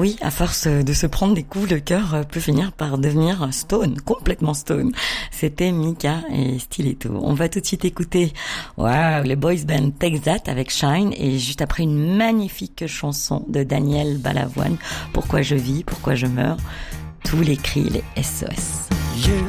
Oui, à force de se prendre des coups, le cœur peut finir par devenir stone, complètement stone. C'était Mika et Stiletto. On va tout de suite écouter les boys band Take That avec Shine, et juste après une magnifique chanson de Daniel Balavoine, Pourquoi je vis, pourquoi je meurs, tous les cris, les SOS.